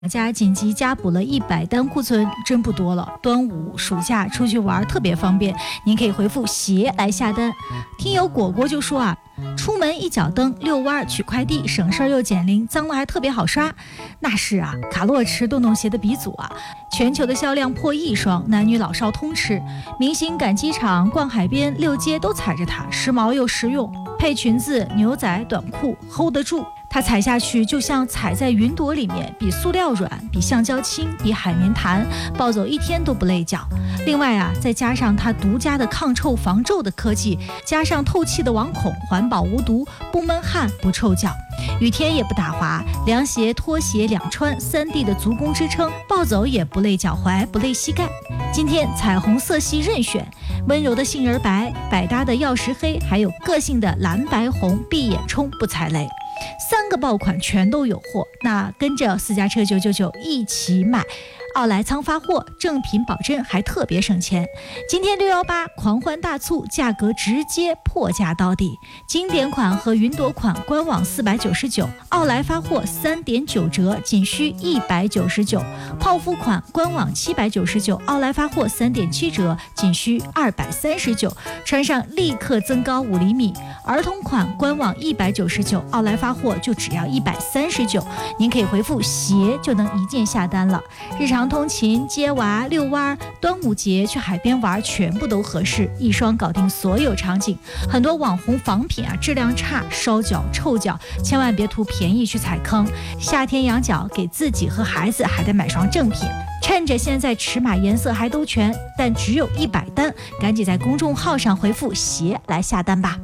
家紧急加补了100单库存，真不多了。端午、暑假出去玩特别方便，您可以回复鞋来下单。听友果果就说啊，出门一脚蹬，遛弯取快递，省事儿又减龄，脏了还特别好刷。那是啊，卡洛驰洞洞鞋的鼻祖啊，全球的销量破1双，男女老少通吃。明星赶机场、逛海边、溜街都踩着它，时髦又实用，配裙子、牛仔、短裤 hold 得住。它踩下去就像踩在云朵里面，比塑料软，比橡胶轻，比海绵弹，暴走1天都不累脚。另外啊，再加上它独家的抗臭防皱的科技，加上透气的网孔，环保无毒，不闷汗不臭脚，雨天也不打滑，凉鞋拖鞋两穿，3D 的足弓支撑，暴走也不累脚踝，不累膝盖。今天彩虹色系任选，温柔的杏仁白，百搭的曜石黑，还有个性的蓝白红，闭眼冲不踩雷。3个爆款全都有货，那跟着私家车999一起买，奥莱仓发货，正品保真，还特别省钱。今天618狂欢大促，价格直接破价到底。经典款和云朵款官网499，奥莱发货3.9折，仅需199。泡芙款官网799，奥莱发货3.7折，仅需239。穿上立刻增高5厘米。儿童款官网199，奥莱发货就只要139。您可以回复鞋就能一键下单了。日常通勤、接娃、遛弯，端午节去海边玩，全部都合适，一双搞定所有场景。很多网红仿品啊，质量差，烧脚、臭脚，千万别图便宜去踩坑。夏天养脚，给自己和孩子还得买双正品。趁着现在尺码颜色还都全，但只有100单，赶紧在公众号上回复鞋来下单吧。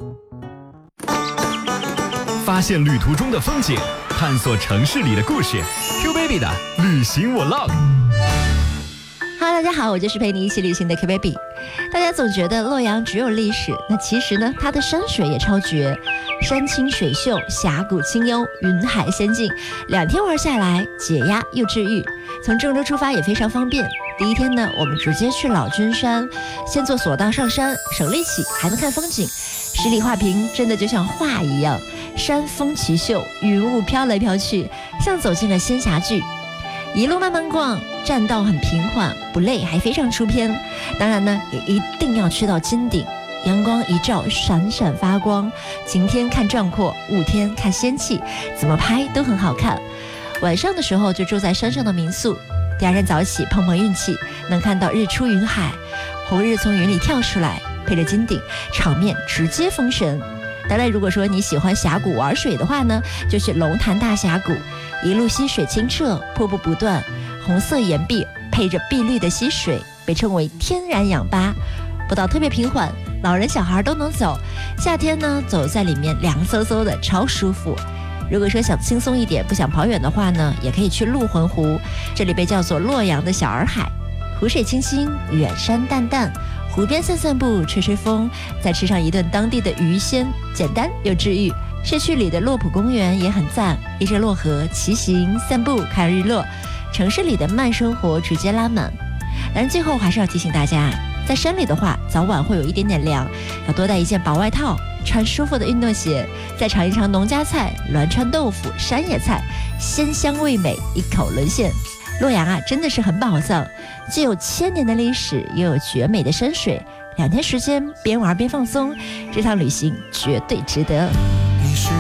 发现旅途中的风景，探索城市里的故事。Q Baby 的旅行我 log。 Hello， 大家好，我就是陪你一起旅行的 Q Baby。大家总觉得洛阳只有历史，那其实呢，它的山水也超绝，山清水秀，峡谷清幽，云海仙境，2天玩下来，解压又治愈。从郑州出发也非常方便。第一天呢，我们直接去老君山，先坐索道上山，省力气，还能看风景。十里画屏，真的就像画一样，山峰奇秀，云雾飘来飘去，像走进了仙侠剧。一路慢慢逛，栈道很平缓，不累，还非常出片。当然呢，也一定要去到金顶，阳光一照，闪闪发光。晴天看壮阔，雾天看仙气，怎么拍都很好看。晚上的时候就住在山上的民宿，第二天早起碰碰运气，能看到日出云海，红日从云里跳出来，配着金顶，场面直接封神。当然，如果说你喜欢峡谷玩水的话呢，就去龙潭大峡谷，一路溪水清澈，瀑布不断，红色岩壁配着碧绿的溪水，被称为天然氧吧。步道特别平缓，老人小孩都能走。夏天呢，走在里面凉飕飕的，超舒服。如果说想轻松一点，不想跑远的话呢，也可以去鹿魂湖，这里被叫做洛阳的小洱海，湖水清新，远山淡淡，湖边散散步，吹吹风，再吃上一顿当地的鱼鲜，简单又治愈。市区里的洛浦公园也很赞，依着洛河骑行、散步、看日落，城市里的慢生活直接拉满。当然最后还是要提醒大家，在山里的话，早晚会有一点点凉，要多带一件薄外套，穿舒服的运动鞋，再尝一尝农家菜、栾川豆腐、山野菜，鲜香味美，一口沦陷。洛阳啊，真的是很宝藏，既有1000年的历史，又有绝美的山水。2天时间，边玩边放松，这趟旅行绝对值得。